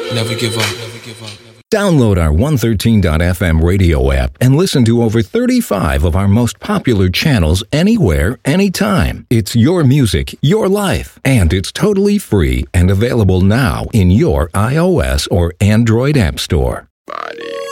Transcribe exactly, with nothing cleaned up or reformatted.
Never give up. Never give up. Download our one thirteen dot f m radio app and listen to over thirty-five of our most popular channels anywhere, anytime. It's your music, your life, and it's totally free and available now in your iOS or Android app store. Body.